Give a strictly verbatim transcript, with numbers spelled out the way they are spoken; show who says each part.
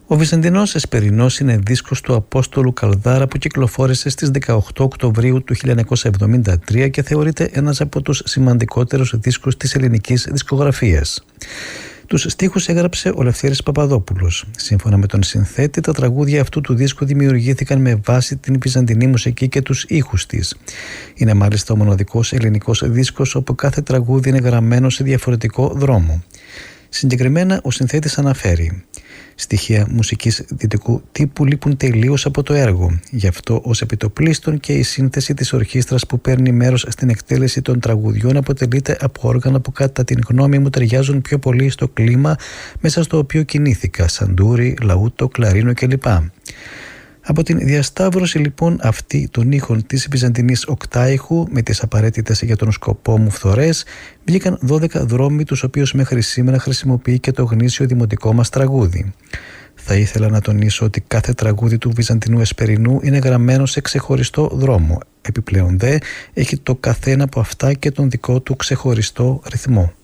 Speaker 1: Ο Βυζαντινός Εσπερινός είναι δίσκος του Απόστολου Καλδάρα που κυκλοφόρησε στις δεκαοκτώ Οκτωβρίου του χίλια εννιακόσια εβδομήντα τρία και θεωρείται ένας από τους σημαντικότερους δίσκους της ελληνικής δισκογραφίας. Τους στίχους έγραψε ο Λευτέρης Παπαδόπουλος. Σύμφωνα με τον συνθέτη, τα τραγούδια αυτού του δίσκου δημιουργήθηκαν με βάση την βυζαντινή μουσική και τους ήχους της. Είναι μάλιστα ο μοναδικός ελληνικός δίσκος όπου κάθε τραγούδι είναι γραμμένο σε διαφορετικό δρόμο. Συγκεκριμένα, ο συνθέτης αναφέρει: στοιχεία μουσικής δυτικού τύπου λείπουν τελείως από το έργο. Γι' αυτό ως επιτοπλίστων και η σύνθεση της ορχήστρας που παίρνει μέρος στην εκτέλεση των τραγουδιών αποτελείται από όργανα που κατά την γνώμη μου ταιριάζουν πιο πολύ στο κλίμα μέσα στο οποίο κινήθηκα, σαντούρι, λαούτο, κλαρίνο κλπ. Από την διασταύρωση λοιπόν αυτή των ήχων της βυζαντινής οκτάηχου με τις απαραίτητες για τον σκοπό μου φθορές βγήκαν δώδεκα δρόμοι, τους οποίους μέχρι σήμερα χρησιμοποιεί και το γνήσιο δημοτικό μας τραγούδι. Θα ήθελα να τονίσω ότι κάθε τραγούδι του Βυζαντινού Εσπερινού είναι γραμμένο σε ξεχωριστό δρόμο. Επιπλέον δε έχει το καθένα από αυτά και τον δικό του ξεχωριστό ρυθμό.